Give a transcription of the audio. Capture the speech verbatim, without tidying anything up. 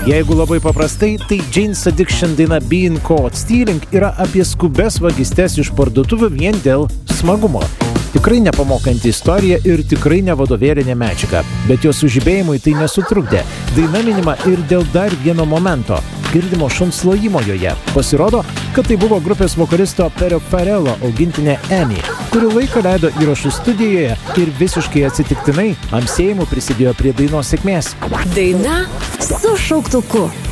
Jeigu labai paprastai, tai Jane's Addiction daina Being Caught Stealing yra apie skubes vagystes iš parduotuvių vien dėl smagumo. Tikrai nepamokanti istorija ir tikrai ne vadovėlinė medžiaga, bet jos sužibėjimui tai nesutrukdė. Daina minima ir dėl dar vieno momento – girdimo šuns lojimo joje. Pasirodo, kad tai buvo grupės vokalisto Perio Farrello augintinė Annie, kuri laiką leido įrašų studijoje ir visiškai atsitiktinai amsėjimu prisidėjo prie dainos sėkmės. Daina su šauktuku.